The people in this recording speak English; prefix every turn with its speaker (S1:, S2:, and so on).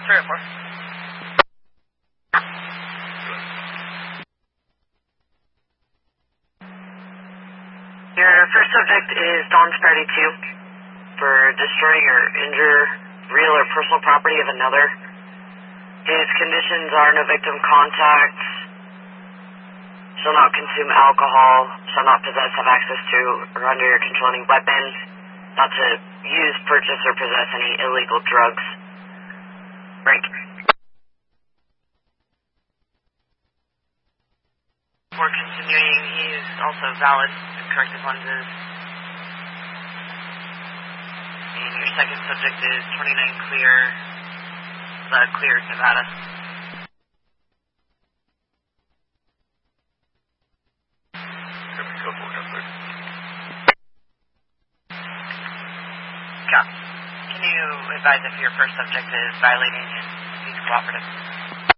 S1: 304. Your first subject is Dawn's Party 2 for destroying or injure real or personal property of another. His conditions are no victim contact, shall not consume alcohol, shall not possess, have access to, or under your control any weapon, not to use, purchase, or possess any illegal drugs. Break. For continuing, he is also valid and corrective lenses. And your second subject is 29 Clear, Clear, Nevada. Copy. Can you advise if your first subject is violating and he's cooperative?